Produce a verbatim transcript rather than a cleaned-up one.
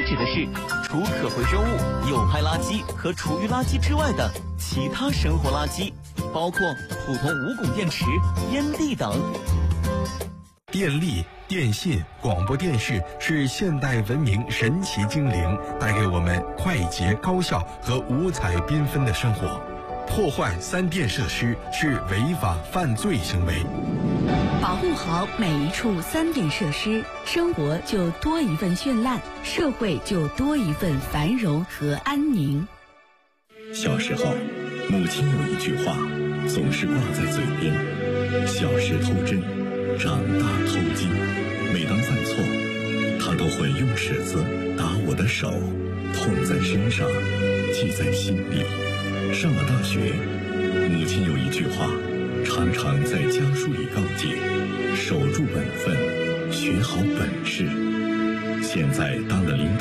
指的是除可回收物、有害垃圾和厨余垃圾之外的其他生活垃圾，包括普通无汞电池、烟蒂等。 电力、电信、广播电视是现代文明神奇精灵，带给我们快捷、高效和五彩缤纷的生活。破坏三电设施是违法犯罪行为。 保护好每一处三电设施，生活就多一份绚烂，社会就多一份繁荣和安宁。 小时候，母亲有一句话总是挂在嘴边：小时偷针，长大偷金。每当犯错，她都会用尺子打我的手，痛在身上，记在心里。上了大学，母亲有一句话常常在家书里告诫：守住本分，学好本事。现在当了领